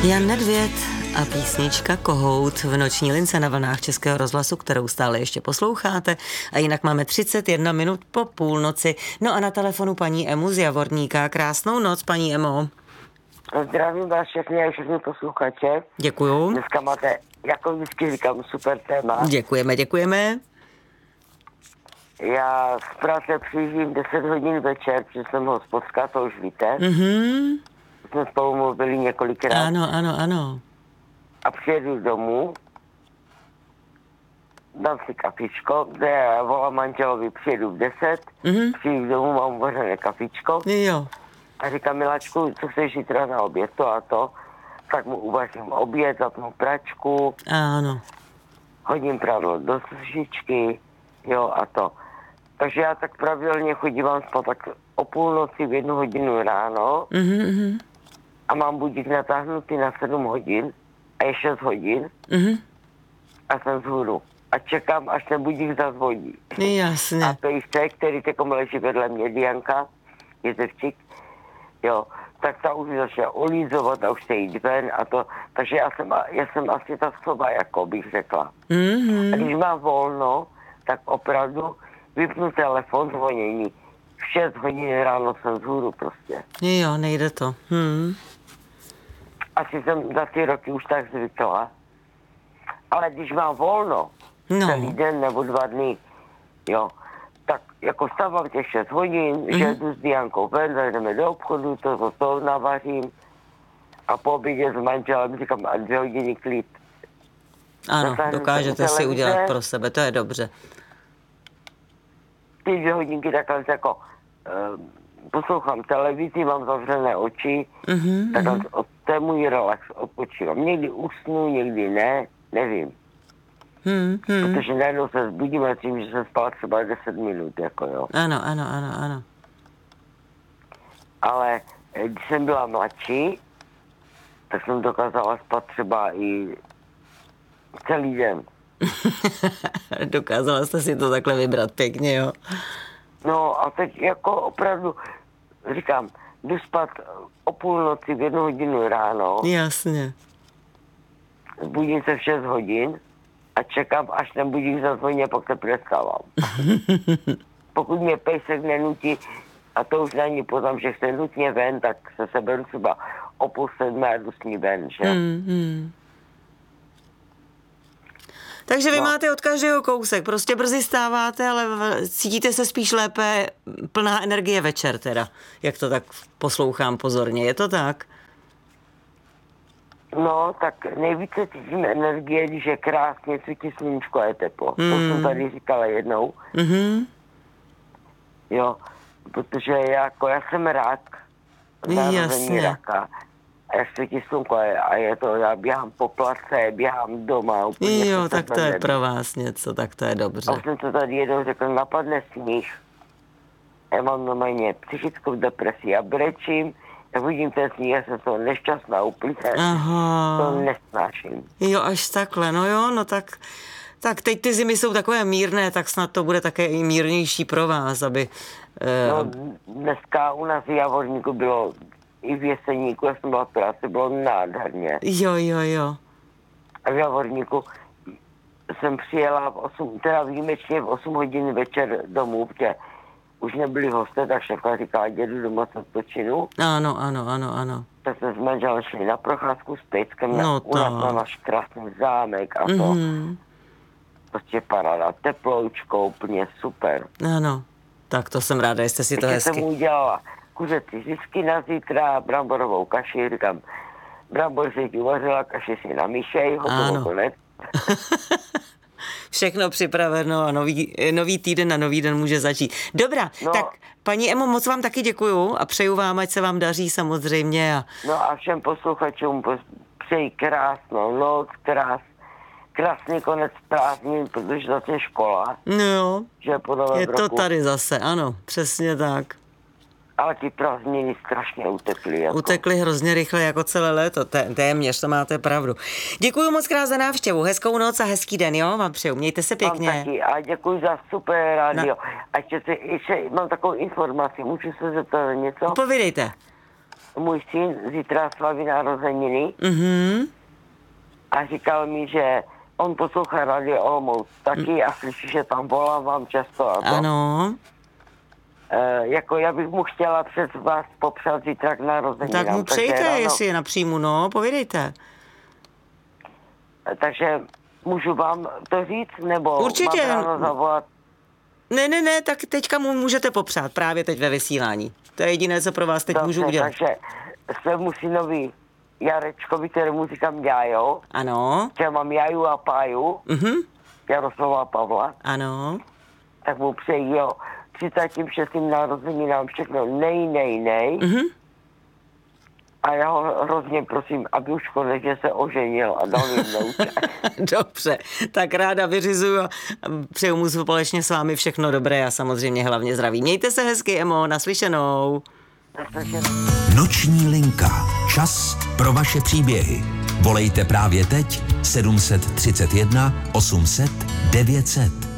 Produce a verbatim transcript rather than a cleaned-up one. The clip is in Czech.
Jan Nedvěd a písnička Kohout v noční lince na vlnách Českého rozhlasu, kterou stále ještě posloucháte. A jinak máme třicet jedna minut po půlnoci. No a na telefonu paní Emu z Javorníka. Krásnou noc, paní Emo. Zdravím vás všechny a všechny posluchače. Děkuju. Dneska máte, jako vždycky říkám, super téma. Děkujeme, děkujeme. Já z práce přijíždím deset hodin večer, protože jsem hospodská, to už víte. Mhm. Jsme spolu mluvili několikrát. Ano, ano, ano. A přijedu domů, dám si kafičko, kde já volám manželovi, přijedu v deset, Mhm. přijdu domů, mám uvařené kafičko Jo. a říkám, miláčku, co chceš zítra na oběd, to a to. Tak mu uvařím oběd, zapnu pračku, Ano. hodím prádlo do sušičky, jo a to. Takže já tak pravidelně chodívám spát tak o půlnoci v jednu hodinu ráno Mhm, mhm. a mám budík natáhnutý na sedm hodin a je šest hodin Mhm. a jsem vzhůru. A čekám, až ten budík zazvoní. A Jasně. pejsek, který teďkom leží vedle mě, Dianka, je zevčík, jo, tak ta už začala olízovat a už se jít ven a to. Takže já jsem, já jsem asi ta soba, jako bych řekla. Mhm. A když mám volno, tak opravdu vypnu telefon, zvonění. V šest hodin ráno jsem vzhůru prostě. Jo, nejde to. Hm. Asi jsem za ty roky už tak zvykla. Ale když mám volno, No. celý den nebo dva dny, jo, tak jako stávám těch šest hodin, mm. že jdu s Diankou ven, zajdeme do obchodu, to, to, to navařím a po obědě s manželem říkám, a dvě hodiny klid. Ano, Zatáhnu dokážete se u si televize. udělat pro sebe, to je dobře. Ty dvě hodinky takhle jako uh, poslouchám televizi, mám zavřené oči, Mhm, takhle od té můj relax odpočívám. Někdy usnu, někdy ne, nevím. hm, hm. Protože najednou se zbudím a tím, že jsem spal třeba deset minut, jako jo. Ano, ano, ano, ano. Ale eh, když jsem byla mladší, tak jsem dokázala spát třeba i celý den. Dokázala jste si to takhle vybrat pěkně, jo? No a teď jako opravdu, říkám, jdu spát o půlnoci v jednu hodinu ráno, Jasně. zbudím se v šest hodin a čekám, až ten budík zazvoní a pak se preskávám. Pokud mě pejsek nenutí, a to už není poznám, že chce nutně ven, tak se seberu třeba o půl sedmé a jdu s ní ven, že? Hmm, hmm. Takže vy No. máte od každého kousek, prostě brzy stáváte, ale v- cítíte se spíš lépe, plná energie večer teda, jak to tak poslouchám pozorně, je to tak? No, tak nejvíce cítím energie, když je krásně, svítí sluníčko a je teplo. Mm. To jsem tady říkala jednou, Mhm. jo, protože jako já jsem rak, narození Jasně. raka. A jak svítí slunko a je, a je to, já běhám po place, běhám doma. Úplně Jo, jsem tak se to je neví. pro vás něco, tak to je A dobře. už jsem to tady jednou řekl, napadne sníh. Já mám normálně psychickou depresi, já brečím, já vidím ten sníh, já jsem to nešťastná úplně. Aha. To nesnáším. Jo, až takhle, no jo, no tak, tak teď ty zimy jsou takové mírné, tak snad to bude také i mírnější pro vás, aby... Eh, No, dneska u nás v Javorníku bylo, i v Jeseníku, já jsem byla v práci, bylo nádherně. jo, jo, jo. A v Javorníku jsem přijela v osm, teda výjimečně v osm hodin večer domů, protože už nebyli hosté, tak šéfka říkala, jdu domů s odpočinu. Ano, ano, ano, ano. Tak jsme s manželem šli na procházku s pejskem No na, u nás tak. na náš krásný zámek a to. Mhm. Prostě paráda, teploučko, úplně super. Ano, tak to jsem ráda, jste si to Ještě jsem hezky. udělala kuřecí zisky na zítra, bramborovou kaši, říkám, brambor si ti uvařila, kaši si na myšej, Ano. hotovo konec. Všechno připraveno a nový, nový týden na nový den může začít. Dobrá, No. tak paní Emo, moc vám taky děkuju a přeju vám, ať se vám daří samozřejmě. A... No a všem posluchačům pos- přeji krásnou noc, krás, krásný konec prázdnin, protože zase škola, No jo, že po novém je to roku. tady zase, ano, přesně tak. Ale ty prázdniny strašně utekly. Jako. Utekli hrozně rychle jako celé léto, Té, téměř, to máte pravdu. Děkuju moc krát za návštěvu, hezkou noc a hezký den, jo, vám přeju, mějte se Mám pěkně. taky a děkuji za super rádio. No. A ještě, si, ještě mám takovou informaci, můžu se zeptat na něco? Povídejte. můj syn zítra slaví narozeniny Mhm. a říkal mi, že on poslouchá Radio Olomouc taky a slyší, že tam volávám často a to. Ano. E, jako já bych mu chtěla přes vás popřát zítra k narozeninám. Tak mu přejte, ráno, jestli je napříjmu, no, povídejte. Takže můžu vám to říct, nebo Určitě. mám ráno zavolat? Ne, ne, ne, tak teďka mu můžete popřát právě teď ve vysílání. To je jediné, co pro vás teď Dobře, můžu udělat. Takže svému synovi Jarečkovi, kterému říkám Jájo, Ano. že mám Jaju a Páju, Mhm. Jaroslava a Pavla, Ano. tak mu přeji jo třicátým šestým narozeninám všechno nej, nej, nej. Mhm. A já ho hrozně prosím, aby už konečně se oženil a dal mi vnouče. Dobře, tak ráda vyřizuju a přeju mu společně s vámi všechno dobré a samozřejmě hlavně zdraví. Mějte se hezky, Emo, naslyšenou. Noční linka. Čas pro vaše příběhy. Volejte právě teď sedm set třicet jedna osm set devět set.